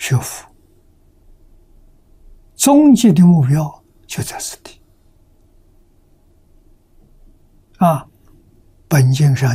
学佛，终极的目标就在此地。本经上